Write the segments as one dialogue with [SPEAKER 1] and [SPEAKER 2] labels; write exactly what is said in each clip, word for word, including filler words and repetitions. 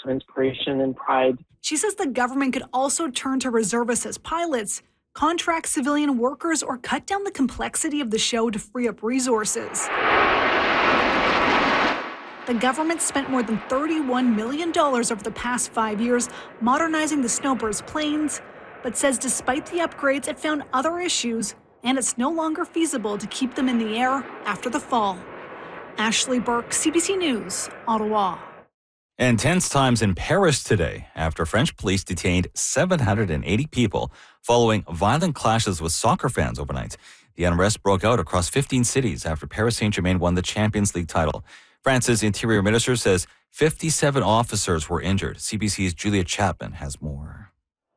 [SPEAKER 1] for inspiration and pride.
[SPEAKER 2] She says the government could also turn to reservists as pilots, contract civilian workers, or cut down the complexity of the show to free up resources. The government spent more than thirty-one million dollars over the past five years modernizing the Snowbirds planes, but says despite the upgrades, it found other issues, and it's no longer feasible to keep them in the air after the fall. Ashley Burke, C B C News, Ottawa.
[SPEAKER 3] And tense times in Paris today after French police detained seven hundred eighty people following violent clashes with soccer fans overnight. The unrest broke out across fifteen cities after Paris Saint-Germain won the Champions League title. France's Interior Minister says fifty-seven officers were injured. C B C's Julia Chapman has more.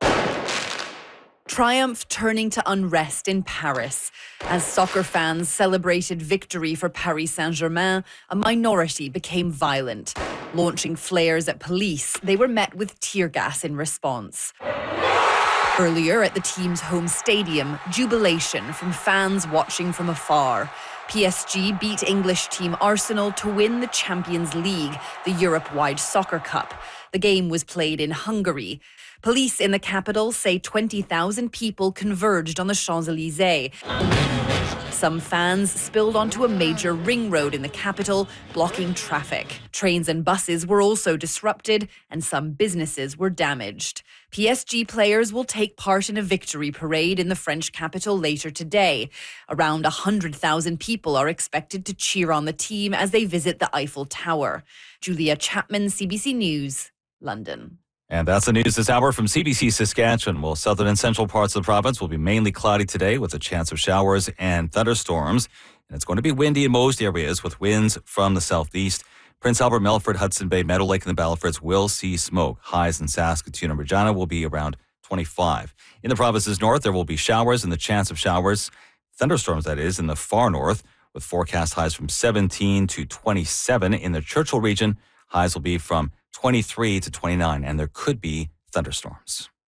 [SPEAKER 4] Triumph turning to unrest in Paris. As soccer fans celebrated victory for Paris Saint-Germain, a minority became violent. Launching flares at police, they were met with tear gas in response. Earlier at the team's home stadium, jubilation from fans watching from afar. P S G beat English team Arsenal to win the Champions League, the Europe-wide soccer cup. The game was played in Hungary. Police in the capital say twenty thousand people converged on the Champs-Élysées. Some fans spilled onto a major ring road in the capital, blocking traffic. Trains and buses were also disrupted, and some businesses were damaged. P S G players will take part in a victory parade in the French capital later today. Around one hundred thousand people are expected to cheer on the team as they visit the Eiffel Tower. Julia Chapman, C B C News, London.
[SPEAKER 3] And that's the news this hour from C B C Saskatchewan. Well, southern and central parts of the province will be mainly cloudy today with a chance of showers and thunderstorms. And it's going to be windy in most areas with winds from the southeast. Prince Albert, Melfort, Hudson Bay, Meadow Lake, and the Battlefoods will see smoke. Highs in Saskatoon and Regina will be around twenty-five. In the province's north, there will be showers and the chance of showers, thunderstorms that is, in the far north, with forecast highs from seventeen to twenty-seven. In the Churchill region, highs will be from twenty-three to twenty-nine, and there could be thunderstorms.